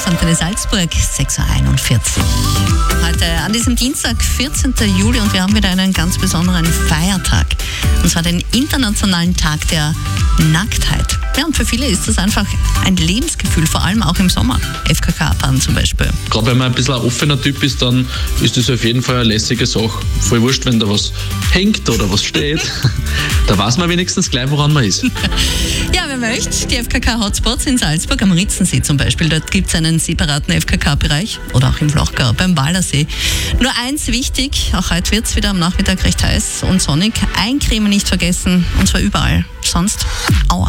auf Antenne Salzburg, 6.41 Uhr. Heute an diesem Dienstag, 14. Juli, und wir haben wieder einen ganz besonderen Feiertag. Und zwar den Internationalen Tag der Nacktheit. Ja, und für viele ist das einfach ein Lebensgefühl, vor allem auch im Sommer. FKK-Bahn zum Beispiel. Gerade wenn man ein bisschen ein offener Typ ist, dann ist das auf jeden Fall eine lässige Sache. Voll wurscht, wenn da was hängt oder was steht. Da weiß man wenigstens gleich, woran man ist. Ja, wer möchte, die FKK-Hotspots in Salzburg am Ritzensee zum Beispiel. Dort gibt es einen separaten FKK-Bereich oder auch im Flachgau beim Waldersee. Nur eins wichtig, auch heute wird es wieder am Nachmittag recht heiß und sonnig. Eincremen nicht vergessen, und zwar überall. Sonst, aua.